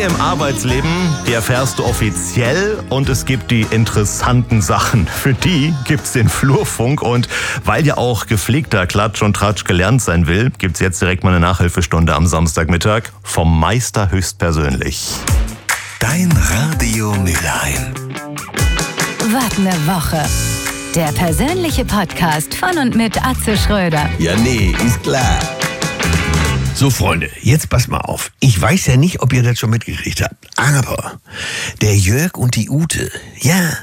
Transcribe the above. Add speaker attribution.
Speaker 1: im Arbeitsleben, die erfährst du offiziell und es gibt die interessanten Sachen. Für die gibt's den Flurfunk und weil ja auch gepflegter Klatsch und Tratsch gelernt sein will, gibt's jetzt direkt mal eine Nachhilfestunde am Samstagmittag vom Meister höchstpersönlich.
Speaker 2: Dein Radio Mülheim.
Speaker 3: Was ne Woche. Der persönliche Podcast von und mit Atze Schröder.
Speaker 2: Ja, nee, ist klar. So, Freunde, jetzt passt mal auf. Ich weiß ja nicht, ob ihr das schon mitgekriegt habt, aber der Jörg und die Ute, ja,